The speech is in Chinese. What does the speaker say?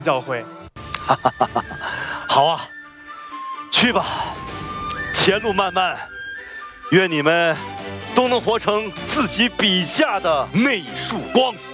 教诲。 好啊，去吧，前路漫漫，愿你们都能活成自己笔下的那束光。